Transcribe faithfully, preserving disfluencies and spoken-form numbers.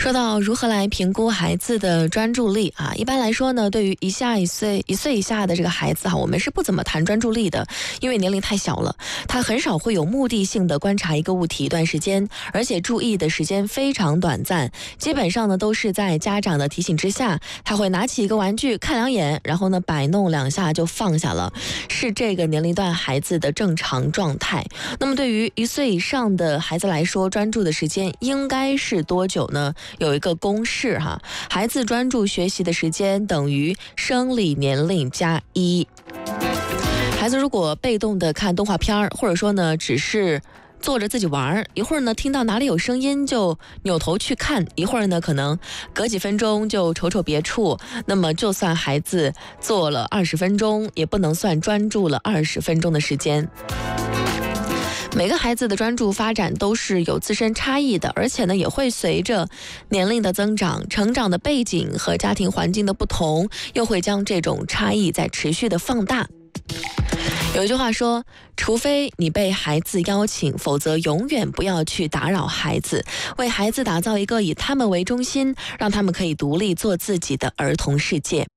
说到如何来评估孩子的专注力啊，一般来说呢，对于一下一岁一岁以下的这个孩子哈，我们是不怎么谈专注力的，因为年龄太小了，他很少会有目的性的观察一个物体一段时间，而且注意的时间非常短暂，基本上呢都是在家长的提醒之下，他会拿起一个玩具看两眼，然后呢摆弄两下就放下了，是这个年龄段孩子的正常状态。那么对于一岁以上的孩子来说，专注的时间应该是多久呢？有一个公式哈，孩子专注学习的时间等于生理年龄加一。孩子如果被动的看动画片，或者说呢只是坐着自己玩，一会儿呢听到哪里有声音就扭头去看，一会儿呢可能隔几分钟就瞅瞅别处，那么就算孩子坐了二十分钟，也不能算专注了二十分钟的时间。每个孩子的专注发展都是有自身差异的，而且呢也会随着年龄的增长、成长的背景和家庭环境的不同，又会将这种差异再持续的放大。有一句话说，除非你被孩子邀请，否则永远不要去打扰孩子，为孩子打造一个以他们为中心，让他们可以独立做自己的儿童世界。